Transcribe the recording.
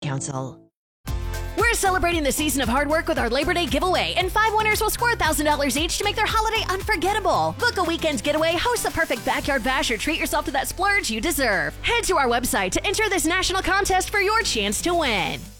Council. We're celebrating the season of hard work with our Labor Day giveaway, and 5 winners will score $1,000 each to make their holiday unforgettable. Book a weekend's getaway, host the perfect backyard bash, or treat yourself to that splurge you deserve. Head to our website to enter this national contest for your chance to win.